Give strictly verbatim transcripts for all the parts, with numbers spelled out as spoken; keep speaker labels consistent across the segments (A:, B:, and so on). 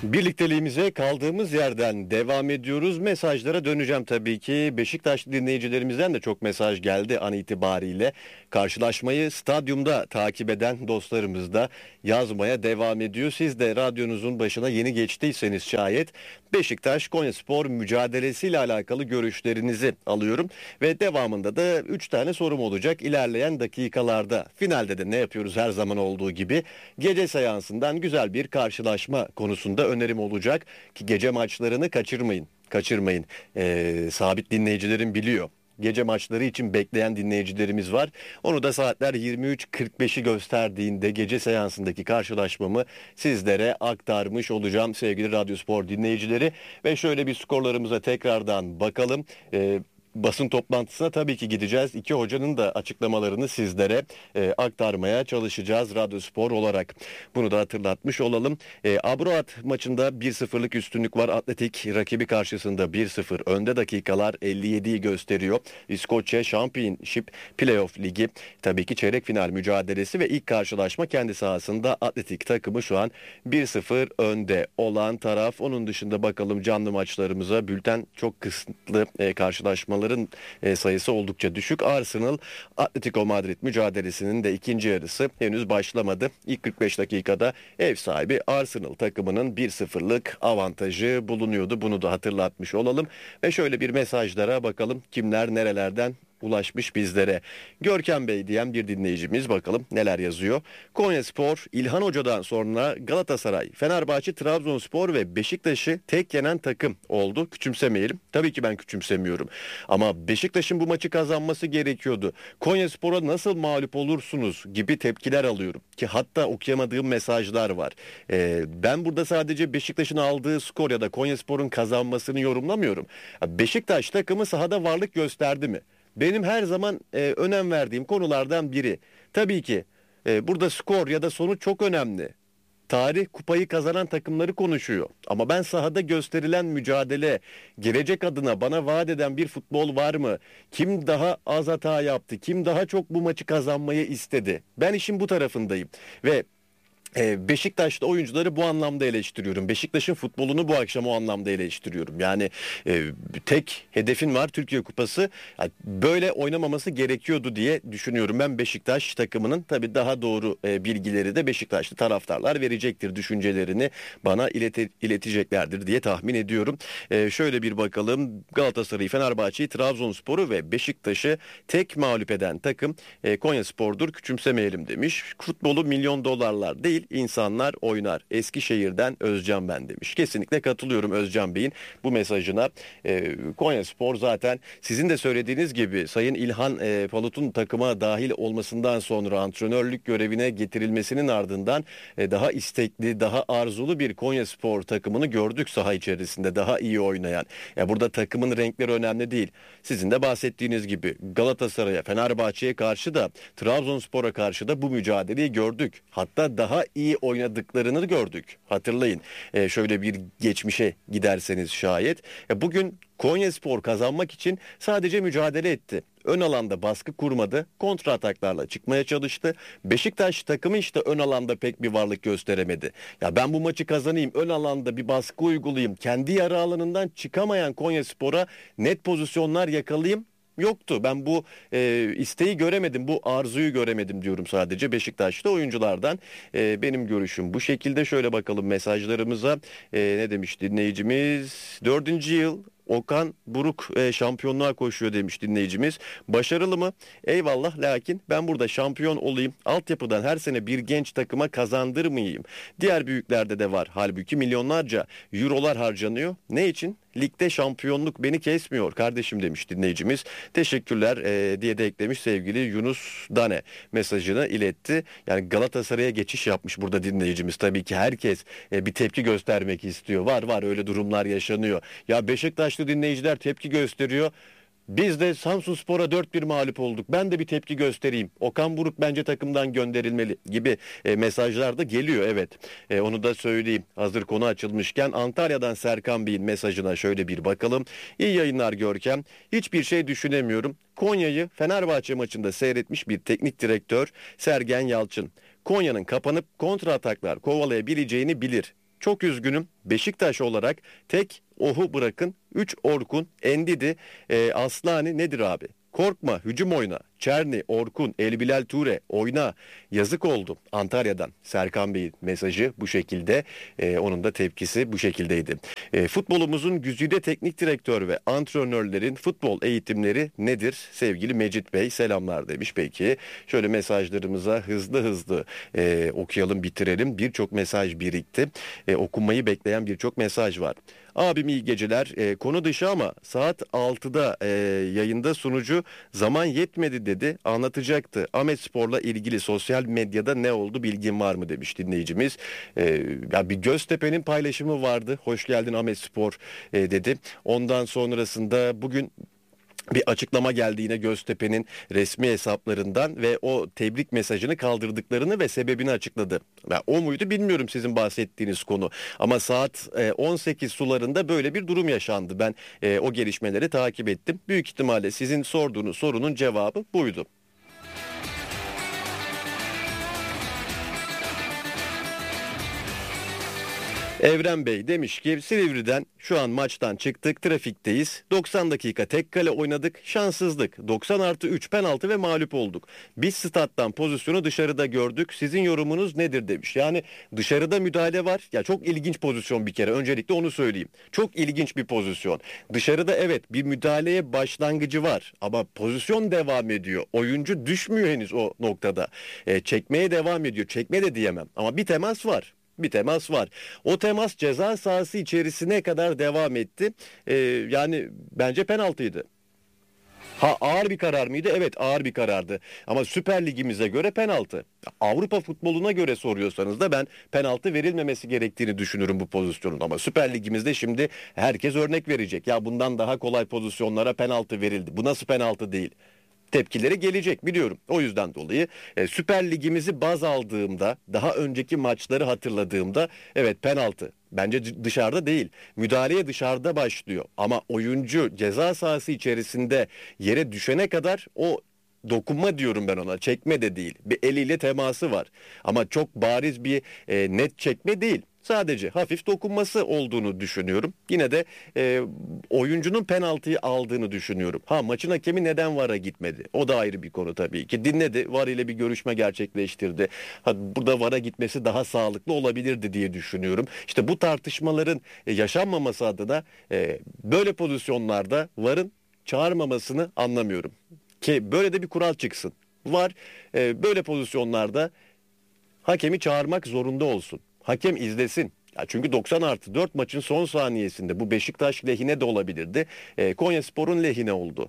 A: Birlikteliğimize kaldığımız yerden devam ediyoruz. Mesajlara döneceğim tabii ki. Beşiktaşlı dinleyicilerimizden de çok mesaj geldi an itibariyle. Karşılaşmayı stadyumda takip eden dostlarımız da yazmaya devam ediyor. Siz de radyonuzun başına yeni geçtiyseniz şayet Beşiktaş Konyaspor mücadelesiyle alakalı görüşlerinizi alıyorum. Ve devamında da üç tane sorum olacak ilerleyen dakikalarda. Finalde de ne yapıyoruz her zaman olduğu gibi gece seansından güzel bir karşılaşma konusunda önerim olacak ki gece maçlarını kaçırmayın. Kaçırmayın. Ee, sabit dinleyicilerim biliyor. Gece maçları için bekleyen dinleyicilerimiz var. Onu da saatler yirmi üç kırk beşi gösterdiğinde gece seansındaki karşılaşmamı sizlere aktarmış olacağım sevgili Radyospor dinleyicileri. Ve şöyle bir skorlarımıza tekrardan bakalım. Ee, Basın toplantısına tabii ki gideceğiz. İki hocanın da açıklamalarını sizlere e, aktarmaya çalışacağız Radyospor olarak. Bunu da hatırlatmış olalım. E, Abroat maçında bir sıfırlık üstünlük var. Atletik rakibi karşısında bir sıfır önde, dakikalar elli yediyi gösteriyor. İskoçya Championship Playoff Ligi tabii ki çeyrek final mücadelesi ve ilk karşılaşma kendi sahasında. Atletik takımı şu an bir sıfır önde olan taraf. Onun dışında bakalım canlı maçlarımıza. Bülten çok kısıtlı e, karşılaşmalar sayısı oldukça düşük. Arsenal Atletico Madrid mücadelesinin de ikinci yarısı henüz başlamadı. İlk kırk beş dakikada ev sahibi Arsenal takımının bir sıfırlık avantajı bulunuyordu. Bunu da hatırlatmış olalım. Ve şöyle bir mesajlara bakalım kimler nerelerden ulaşmış bizlere. Görkem Bey diyen bir dinleyicimiz, bakalım neler yazıyor. Konyaspor, İlhan Hoca'dan sonra Galatasaray, Fenerbahçe, Trabzonspor ve Beşiktaş'ı tek yenen takım oldu. Küçümsemeyelim. Tabii ki ben küçümsemiyorum. Ama Beşiktaş'ın bu maçı kazanması gerekiyordu. Konyaspor'a nasıl mağlup olursunuz gibi tepkiler alıyorum. Ki hatta okuyamadığım mesajlar var. Ee, ben burada sadece Beşiktaş'ın aldığı skor ya da Konyaspor'un kazanmasını yorumlamıyorum. Beşiktaş takımı sahada varlık gösterdi mi? Benim her zaman e, önem verdiğim konulardan biri. Tabii ki e, burada skor ya da sonuç çok önemli. Tarih kupayı kazanan takımları konuşuyor. Ama ben sahada gösterilen mücadele, gelecek adına bana vaat eden bir futbol var mı? Kim daha az hata yaptı? Kim daha çok bu maçı kazanmayı istedi? Ben işin bu tarafındayım. Ve Beşiktaş'ta oyuncuları bu anlamda eleştiriyorum. Beşiktaş'ın futbolunu bu akşam o anlamda eleştiriyorum. Yani e, tek hedefin var, Türkiye Kupası. Yani böyle oynamaması gerekiyordu diye düşünüyorum. Ben Beşiktaş takımının tabii daha doğru e, bilgileri de Beşiktaşlı taraftarlar verecektir. Düşüncelerini bana ilete, ileteceklerdir diye tahmin ediyorum. E, şöyle bir bakalım. Galatasaray'ı, Fenerbahçe'yi, Trabzonspor'u ve Beşiktaş'ı tek mağlup eden takım e, Konyaspor'dur. Küçümsemeyelim demiş. Futbolu milyon dolarlar değil, insanlar oynar. Eskişehir'den Özcan ben demiş. Kesinlikle katılıyorum Özcan Bey'in bu mesajına. E, Konyaspor zaten sizin de söylediğiniz gibi Sayın İlhan e, Palut'un takıma dahil olmasından sonra antrenörlük görevine getirilmesinin ardından e, daha istekli, daha arzulu bir Konyaspor takımını gördük saha içerisinde. Daha iyi oynayan. Ya burada takımın renkleri önemli değil. Sizin de bahsettiğiniz gibi Galatasaray'a, Fenerbahçe'ye karşı da Trabzonspor'a karşı da bu mücadeleyi gördük. Hatta daha iyi oynadıklarını gördük. Hatırlayın. Ee, şöyle bir geçmişe giderseniz şayet. E, bugün Konyaspor kazanmak için sadece mücadele etti. Ön alanda baskı kurmadı. Kontra ataklarla çıkmaya çalıştı. Beşiktaş takımı işte ön alanda pek bir varlık gösteremedi. Ya ben bu maçı kazanayım, ön alanda bir baskı uygulayayım, kendi yarı alanından çıkamayan Konyaspor'a net pozisyonlar yakalayayım. Yoktu. Ben bu e, isteği göremedim, bu arzuyu göremedim diyorum sadece Beşiktaş'ta oyunculardan. E, benim görüşüm bu şekilde. Şöyle bakalım mesajlarımıza. E, ne demiş dinleyicimiz? Dördüncü yıl Okan Buruk e, şampiyonluğa koşuyor demiş dinleyicimiz. Başarılı mı? Eyvallah, lakin ben burada şampiyon olayım, altyapıdan her sene bir genç takıma kazandırmayayım. Diğer büyüklerde de var. Halbuki milyonlarca eurolar harcanıyor. Ne için? Ligde şampiyonluk beni kesmiyor kardeşim demiş dinleyicimiz. Teşekkürler e, diye de eklemiş sevgili Yunus Dane mesajını iletti. Yani Galatasaray'a geçiş yapmış burada dinleyicimiz. Tabii ki herkes e, bir tepki göstermek istiyor. Var var öyle durumlar yaşanıyor. Ya Beşiktaşlı dinleyiciler tepki gösteriyor. Biz de Samsunspor'a dört bir mağlup olduk. Ben de bir tepki göstereyim. Okan Buruk bence takımdan gönderilmeli gibi e, mesajlar da geliyor, evet. E, onu da söyleyeyim. Hazır konu açılmışken Antalya'dan Serkan Bey'in mesajına şöyle bir bakalım. İyi yayınlar Görkem. Hiçbir şey düşünemiyorum. Konya'yı Fenerbahçe maçında seyretmiş bir teknik direktör Sergen Yalçın. Konya'nın kapanıp kontra ataklar kovalayabileceğini bilir. Çok üzgünüm. Beşiktaş olarak tek Ohu bırakın. üç Orkun, Endidi, e, Aslani nedir abi? Korkma, hücum oyna. Çerni, Orkun, Elbilal Ture oyna. Yazık oldu. Antalya'dan Serkan Bey'in mesajı bu şekilde. Ee, onun da tepkisi bu şekildeydi. Ee, futbolumuzun güzide teknik direktör ve antrenörlerin futbol eğitimleri nedir? Sevgili Mecit Bey selamlar demiş. Peki şöyle mesajlarımıza hızlı hızlı e, okuyalım, bitirelim. Birçok mesaj birikti. E, okunmayı bekleyen birçok mesaj var. Abim iyi geceler. E, konu dışı ama saat altıda e, yayında sunucu zaman yetmedi dedi. Anlatacaktı. Ahmet Spor'la ilgili sosyal medyada ne oldu bilgin var mı demiş dinleyicimiz. E, ya bir Göztepe'nin paylaşımı vardı. Hoş geldin Ahmet Spor e, dedi. Ondan sonrasında bugün bir açıklama geldi yine Göztepe'nin resmi hesaplarından ve o tebrik mesajını kaldırdıklarını ve sebebini açıkladı. Ya, o muydu bilmiyorum sizin bahsettiğiniz konu. Ama saat on sekiz sularında böyle bir durum yaşandı. Ben e, o gelişmeleri takip ettim. Büyük ihtimalle sizin sorduğunuz sorunun cevabı buydu. Evren Bey demiş ki Silivri'den şu an maçtan çıktık, trafikteyiz. doksan dakika tek kale oynadık, şanssızlık. doksan artı üç penaltı ve mağlup olduk. Biz stat'tan pozisyonu dışarıda gördük. Sizin yorumunuz nedir demiş. Yani dışarıda müdahale var. Ya çok ilginç pozisyon bir kere. Öncelikle onu söyleyeyim. Çok ilginç bir pozisyon. Dışarıda evet bir müdahaleye başlangıcı var ama pozisyon devam ediyor. Oyuncu düşmüyor henüz o noktada. E, çekmeye devam ediyor. Çekme de diyemem ama bir temas var. Bir temas var. O temas ceza sahası içerisine kadar devam etti. Ee, yani bence penaltıydı. Ha ağır bir karar mıydı? Evet ağır bir karardı. Ama Süper Ligimize göre penaltı. Avrupa futboluna göre soruyorsanız da ben penaltı verilmemesi gerektiğini düşünürüm bu pozisyonun. Ama Süper Ligimizde şimdi herkes örnek verecek. Ya bundan daha kolay pozisyonlara penaltı verildi. Bu nasıl penaltı değil? Tepkileri gelecek biliyorum. O yüzden dolayı e, Süper Ligimizi baz aldığımda, daha önceki maçları hatırladığımda evet penaltı. Bence dışarıda değil. Müdahaleye dışarıda başlıyor. Ama oyuncu ceza sahası içerisinde yere düşene kadar o dokunma diyorum ben ona. Çekme de değil. Bir eliyle teması var. Ama çok bariz bir e, net çekme değil. Sadece hafif dokunması olduğunu düşünüyorum. Yine de e, oyuncunun penaltıyı aldığını düşünüyorum. Ha maçın hakemi neden VAR'a gitmedi? O da ayrı bir konu tabii ki. Dinledi. VAR ile bir görüşme gerçekleştirdi. Ha, burada VAR'a gitmesi daha sağlıklı olabilirdi diye düşünüyorum. İşte bu tartışmaların e, yaşanmaması adına e, böyle pozisyonlarda VAR'ın çağırmamasını anlamıyorum. Ki böyle de bir kural çıksın. VAR e, böyle pozisyonlarda hakemi çağırmak zorunda olsun. Hakem izlesin. Ya çünkü doksan artı dört maçın son saniyesinde bu Beşiktaş lehine de olabilirdi. E, Konyaspor'un lehine oldu.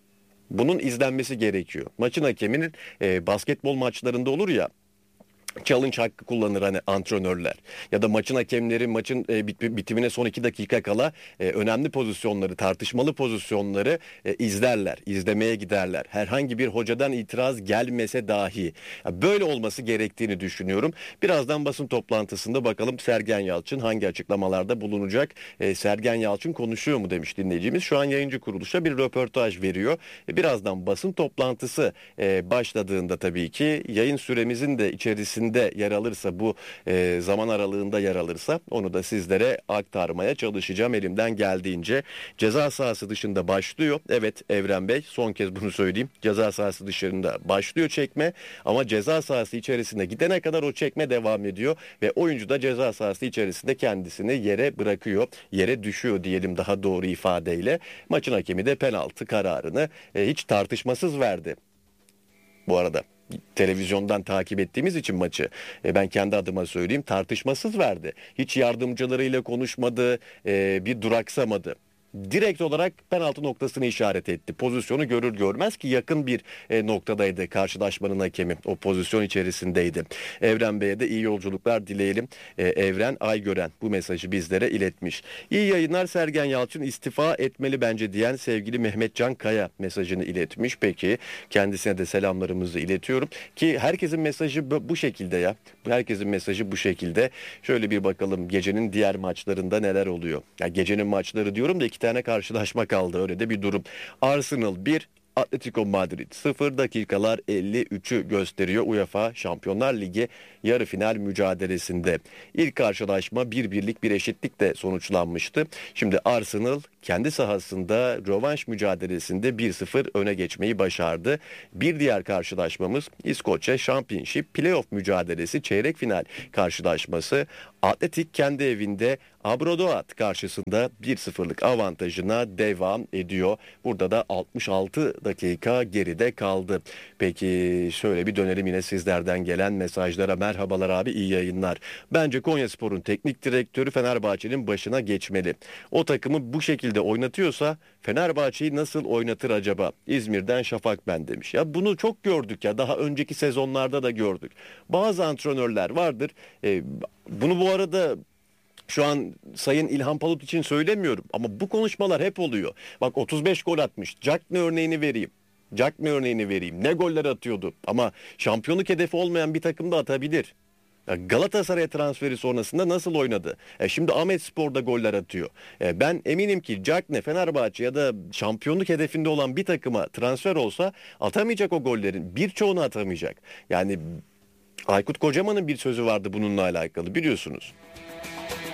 A: Bunun izlenmesi gerekiyor. Maçın hakeminin e, basketbol maçlarında olur ya, challenge hakkı kullanır hani antrenörler ya da maçın hakemleri maçın e, bit- bitimine son iki dakika kala e, önemli pozisyonları, tartışmalı pozisyonları e, izlerler, izlemeye giderler. Herhangi bir hocadan itiraz gelmese dahi ya böyle olması gerektiğini düşünüyorum. Birazdan basın toplantısında bakalım Sergen Yalçın hangi açıklamalarda bulunacak? E, Sergen Yalçın konuşuyor mu demiş dinleyicimiz. Şu an yayıncı kuruluşa bir röportaj veriyor. E, birazdan basın toplantısı e, başladığında tabii ki yayın süremizin de içerisinde de yer alırsa bu e, zaman aralığında yer alırsa onu da sizlere aktarmaya çalışacağım elimden geldiğince. Ceza sahası dışında başlıyor. Evet Evren Bey son kez bunu söyleyeyim. Ceza sahası dışında başlıyor çekme ama ceza sahası içerisine gidene kadar o çekme devam ediyor ve oyuncu da ceza sahası içerisinde kendisini yere bırakıyor. Yere düşüyor diyelim daha doğru ifadeyle. Maçın hakemi de penaltı kararını e, hiç tartışmasız verdi. Bu arada televizyondan takip ettiğimiz için maçı e, ben kendi adıma söyleyeyim tartışmasız verdi. Hiç yardımcılarıyla konuşmadı, e, bir duraksamadı. Direkt olarak penaltı noktasını işaret etti. Pozisyonu görür görmez ki yakın bir e, noktadaydı karşılaşmanın hakemi. O pozisyon içerisindeydi. Evren Bey'e de iyi yolculuklar dileyelim. E, Evren Aygören bu mesajı bizlere iletmiş. İyi yayınlar, Sergen Yalçın istifa etmeli bence diyen sevgili Mehmet Can Kaya mesajını iletmiş. Peki kendisine de selamlarımızı iletiyorum. Ki herkesin mesajı bu şekilde ya. Herkesin mesajı bu şekilde. Şöyle bir bakalım gecenin diğer maçlarında neler oluyor. Ya gecenin maçları diyorum da iki tane karşılaşma kaldı. Öyle de bir durum. Arsenal bir, Atletico Madrid sıfır, dakikalar elli üçü gösteriyor UEFA Şampiyonlar Ligi yarı final mücadelesinde. İlk karşılaşma bir birlik bir eşitlikle sonuçlanmıştı. Şimdi Arsenal kendi sahasında rövanş mücadelesinde bir sıfır öne geçmeyi başardı. Bir diğer karşılaşmamız İskoçya Championship playoff mücadelesi çeyrek final karşılaşması. Atletik kendi evinde Abradoat karşısında bir sıfırlık avantajına devam ediyor. Burada da altmış altı dakika geride kaldı. Peki şöyle bir dönelim yine sizlerden gelen mesajlara. Merhabalar abi, iyi yayınlar. Bence Konyaspor'un teknik direktörü Fenerbahçe'nin başına geçmeli. O takımı bu şekilde oynatıyorsa Fenerbahçe'yi nasıl oynatır acaba? İzmir'den Şafak ben demiş. Ya bunu çok gördük ya, daha önceki sezonlarda da gördük. Bazı antrenörler vardır. E, bunu bu arada şu an Sayın İlhan Palut için söylemiyorum ama bu konuşmalar hep oluyor. Bak otuz beş gol atmış. Cagney örneğini vereyim. Cagney örneğini vereyim. Ne goller atıyordu ama şampiyonluk hedefi olmayan bir takım da atabilir. Ya Galatasaray'a transferi sonrasında nasıl oynadı? E şimdi Ahmetspor'da goller atıyor. E ben eminim ki Cagney Fenerbahçe ya da şampiyonluk hedefinde olan bir takıma transfer olsa atamayacak o gollerin. Birçoğunu atamayacak. Yani Aykut Kocaman'ın bir sözü vardı bununla alakalı, biliyorsunuz.